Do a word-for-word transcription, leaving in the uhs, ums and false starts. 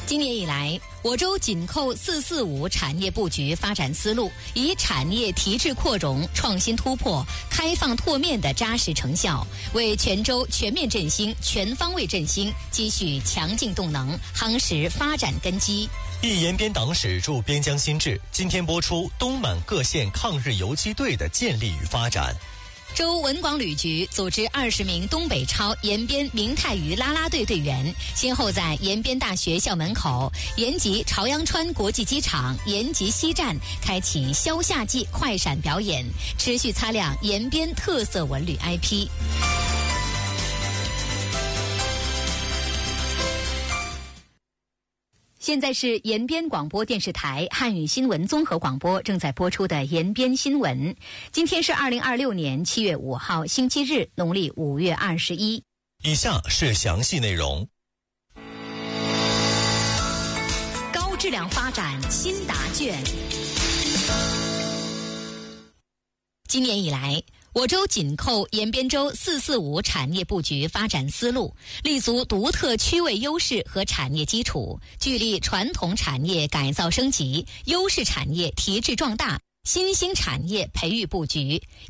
今年以来，我州紧扣“四四五”产业布局发展思路，以产业提质扩容、创新突破、开放拓面的扎实成效，为全州全面振兴、全方位振兴积蓄强劲动能，夯实发展根基。 一延边党史驻边疆新制，今天播出东满各县抗日游击队的建立与发展。 州文广旅局组织二十名东北超延边明泰鱼啦啦队队员，先后在延边大学校门口、延吉朝阳川国际机场、延吉西站开启消夏季快闪表演，持续擦亮延边特色文旅 I P。现在是延边广播电视台汉语新闻综合广播正在播出的延边新闻。今天是二零二六年七月五号星期日，农历五月二十一。 以下是详细内容。 高质量发展新答卷。今年以来，我州紧扣延边州“四四五”产业布局发展思路，立足独特区位优势和产业基础，聚力传统产业改造升级、优势产业提质壮大、新兴产业培育布局。